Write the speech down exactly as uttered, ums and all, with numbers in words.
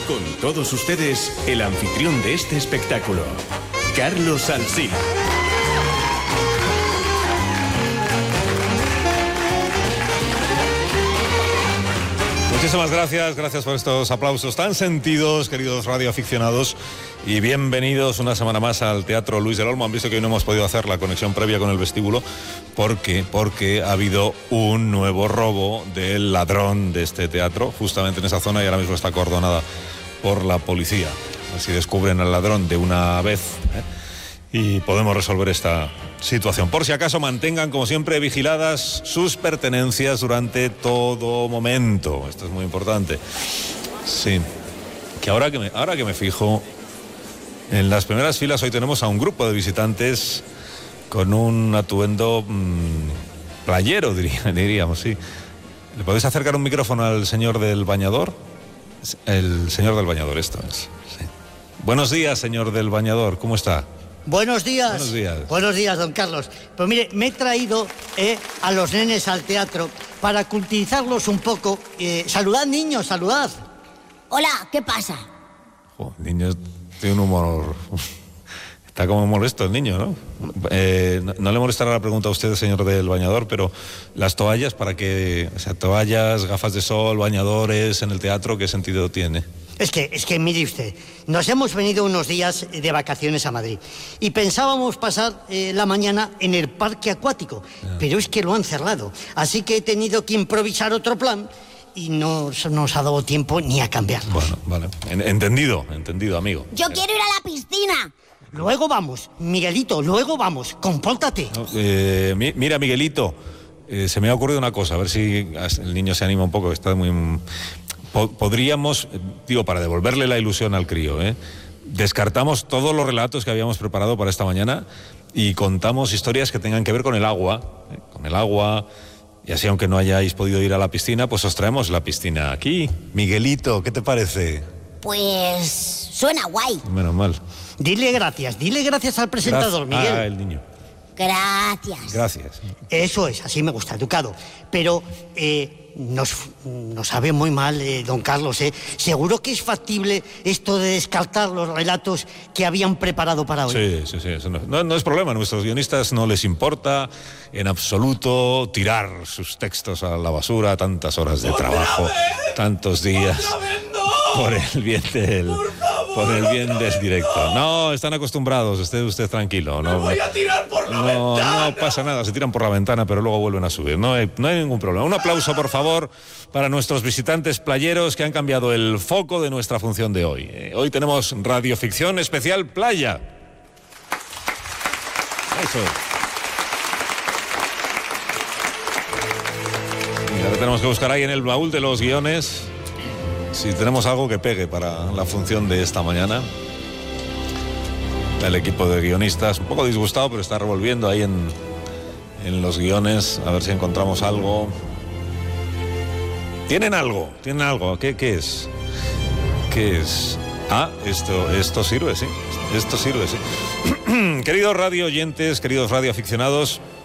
Con todos ustedes, el anfitrión de este espectáculo, Carlos Alsina. Muchísimas gracias, gracias por estos aplausos tan sentidos, queridos radioaficionados, y bienvenidos una semana más al Teatro Luis del Olmo. Han visto que hoy no hemos podido hacer la conexión previa con el vestíbulo porque, porque ha habido un nuevo robo del ladrón de este teatro, justamente en esa zona, y ahora mismo está acordonada por la policía. Así descubren al ladrón de una vez, ¿eh? Y podemos resolver esta situación. Por si acaso, mantengan como siempre vigiladas sus pertenencias durante todo momento. Esto es muy importante. Sí, que ahora que me, ahora que me fijo, en las primeras filas hoy tenemos a un grupo de visitantes con un atuendo mmm, playero, diría, diríamos, sí. ¿Le podéis acercar un micrófono al señor del bañador? El señor del bañador, esto es. Sí. Buenos días, señor del bañador, ¿cómo está? Buenos días. Buenos días. Buenos días, don Carlos. Pues mire, me he traído eh, a los nenes al teatro para cultivizarlos un poco. Eh, saludad, niños, saludad. Hola, ¿qué pasa? Oh, el niño tiene un humor... Está como molesto el niño, ¿no? Eh, no, no le molestará la pregunta a usted, señor del bañador, pero las toallas, ¿para qué? O sea, toallas, gafas de sol, bañadores en el teatro, ¿qué sentido tiene? Es que, es que mire usted, nos hemos venido unos días de vacaciones a Madrid y pensábamos pasar eh, la mañana en el parque acuático, yeah. Pero es que lo han cerrado, así que he tenido que improvisar otro plan y no nos ha dado tiempo ni a cambiarlo. Bueno, vale, entendido, entendido, amigo. Yo quiero ir a la piscina. Luego vamos, Miguelito, luego vamos, compórtate. No, eh, mi, mira, Miguelito, eh, se me ha ocurrido una cosa, a ver si el niño se anima un poco, está muy... Podríamos, digo, para devolverle la ilusión al crío, ¿eh? Descartamos todos los relatos que habíamos preparado para esta mañana y contamos historias que tengan que ver con el agua, ¿eh? Con el agua, y así aunque no hayáis podido ir a la piscina, pues os traemos la piscina aquí. Miguelito, ¿qué te parece? Pues suena guay. Menos mal. Dile gracias, dile gracias al presentador, Gracias. Miguel. Ah, el niño. Gracias. Gracias. Eso es, así me gusta, educado. Pero eh, nos, nos sabe muy mal, eh, don Carlos, ¿eh? ¿Seguro que es factible esto de descartar los relatos que habían preparado para hoy? Sí, sí, sí. Eso no, no, no es problema. A nuestros guionistas no les importa en absoluto tirar sus textos a la basura, tantas horas de trabajo, tantos días, por el bien del... Por el bien del directo. No, están acostumbrados, esté usted tranquilo. No, ¡Me voy a tirar por la no, ventana! No pasa nada, se tiran por la ventana, pero luego vuelven a subir. No hay, no hay ningún problema. Un aplauso, por favor, para nuestros visitantes playeros que han cambiado el foco de nuestra función de hoy. Eh, hoy tenemos radioficción especial playa. Eso. Y ahora tenemos que buscar ahí en el baúl de los guiones si tenemos algo que pegue para la función de esta mañana. El equipo de guionistas, un poco disgustado, pero está revolviendo ahí en, en los guiones, a ver si encontramos algo. ¿Tienen algo? ¿Tienen algo? ¿Qué, qué es? ¿Qué es? Ah, esto, esto sirve, sí. Esto sirve, sí. Queridos radio oyentes, queridos radioaficionados,